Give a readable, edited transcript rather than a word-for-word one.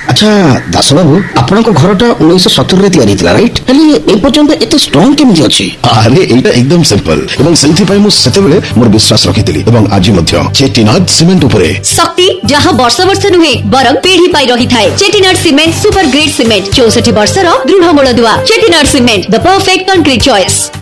अच्छा दास बाबू आपन को घरटा 1970 रे तयारी थिला राइट हेली ए पर्यंत एते स्ट्रांग केमि अछि? अरे एटा एकदम सिंपल एवं सेंथि पय मु सेते बेले मोर विश्वास रखितिली एवं आज मध्य चेटिनाड सीमेंट उपरे शक्ति जहां वर्ष वर्ष नुहे बरं पीढ़ी पाई रही थाए। Chettinad cement super grade cement 64 वर्षर दृढ़ मूलदुआ। Chettinad cement the perfect concrete choice.